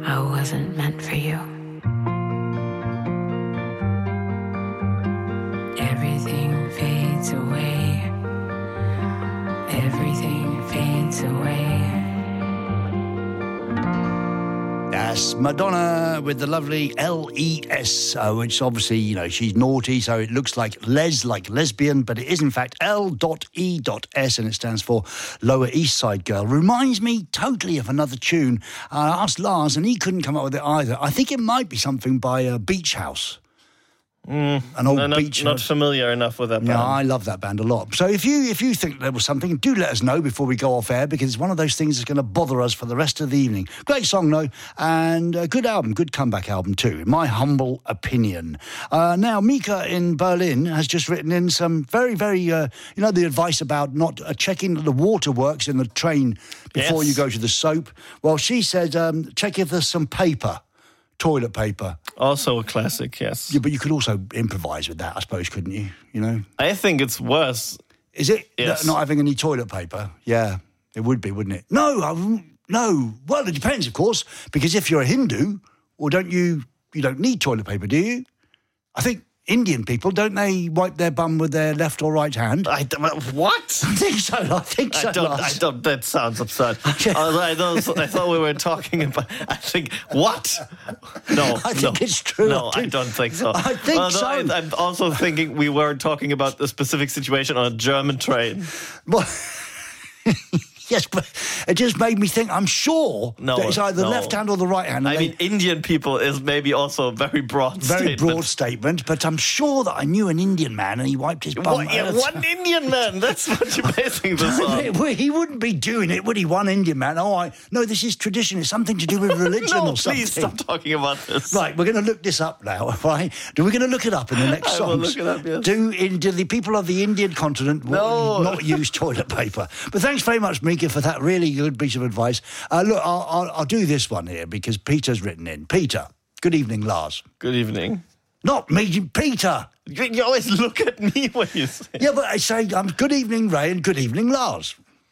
I wasn't meant for you. Everything fades away. Everything fades away. That's Madonna with the lovely L-E-S, which obviously, you know, she's naughty, so it looks like lesbian, but it is in fact L.E.S, and it stands for Lower East Side Girl. Reminds me totally of another tune. I asked Lars, and he couldn't come up with it either. I think it might be something by Beach House. An old beach. Not familiar enough with that band. No, I love that band a lot. So if you think there was something, do let us know before we go off air, because it's one of those things that's going to bother us for the rest of the evening. Great song, though, and a good album, good comeback album too, in my humble opinion. Now, Mika in Berlin has just written in some very, very, the advice about not checking that the water works in the train before you go to the soap. Well, she said, check if there's some paper. Toilet paper. Also a classic, yes. Yeah, but you could also improvise with that, I suppose, couldn't you? You know? I think it's worse. Is it? Yes. Not having any toilet paper? Yeah, it would be, wouldn't it? No. Well, it depends, of course, because if you're a Hindu, or you don't need toilet paper, do you? I think Indian people, don't they wipe their bum with their left or right hand? What? I think so. I don't. That sounds absurd. I thought we were talking about. I think what? No, I think it's true. No, I don't think so. I think so. I'm also thinking we were talking about a specific situation on a German train. Well, yes, but it just made me think, I'm sure that it's either the left hand or the right hand. I mean, Indian people is maybe also a very broad statement, but I'm sure that I knew an Indian man and he wiped his bum. One Indian man, that's what you're basing this on. He wouldn't be doing it, would he? One Indian man. No, this is tradition. It's something to do with religion or something. Please stop talking about this. Right, we're going to look this up now, right? We're going to look it up in the next songs. I will look it up, yes. Do the people of the Indian continent not use toilet paper? But thanks very much, Mika, for that really good piece of advice. Look, I'll do this one here because Peter's written in. Peter, good evening, Lars. Good evening. Not me, Peter. You always look at me when you say... Yeah, but I say, good evening, Ray, and good evening, Lars.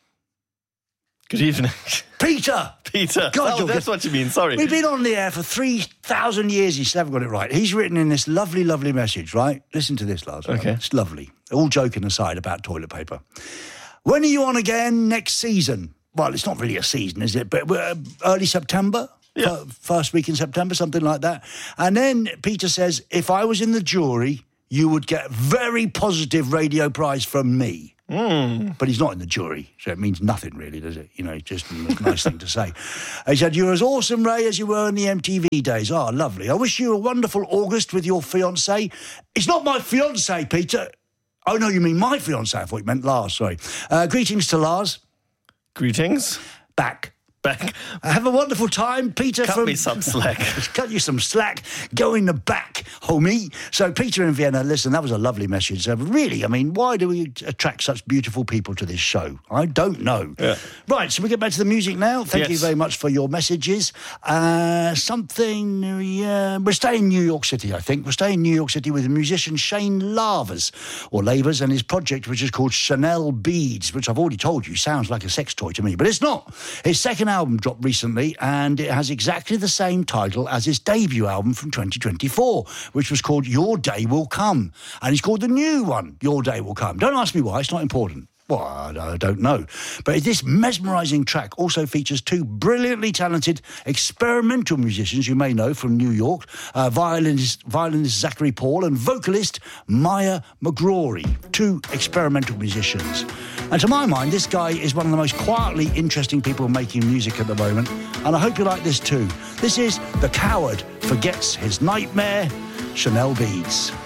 Good evening. Peter. God, that's what you mean, sorry. We've been on the air for 3,000 years. You still haven't got it right. He's written in this lovely, lovely message, right? Listen to this, Lars. Okay. It's lovely. All joking aside about toilet paper. When are you on again next season? Well, it's not really a season, is it? But early September? Yeah. First week in September, something like that. And then Peter says, if I was in the jury, you would get very positive radio prize from me. But he's not in the jury, so it means nothing really, does it? You know, just a nice thing to say. He said, you're as awesome, Ray, as you were in the MTV days. Oh, lovely. I wish you a wonderful August with your fiancée. It's not my fiancée, Peter. Oh, no, you mean my fiancée. I thought you meant Lars, sorry. Greetings to Lars. Greetings. Back. Have a wonderful time, Peter. Cut me some slack. Cut you some slack. Go in the back, homie. So, Peter in Vienna, listen, that was a lovely message. Really, I mean, why do we attract such beautiful people to this show? I don't know. Yeah. Right, so we get back to the music now. Thank you very much for your messages. We're staying in New York City, I think. We're staying in New York City with the musician Shane Lavers, and his project, which is called Chanel Beads, which I've already told you sounds like a sex toy to me, but it's not. His second album dropped recently, and it has exactly the same title as his debut album from 2024, which was called Your Day Will Come. And he's called the new one, Your Day Will Come. Don't ask me why, it's not important. Well, I don't know. But this mesmerising track also features two brilliantly talented experimental musicians you may know from New York, violinist Zachary Paul and vocalist Maya McGrory, two experimental musicians. And to my mind, this guy is one of the most quietly interesting people making music at the moment, and I hope you like this too. This is The Coward Forgets His Nightmare, Chanel Beads.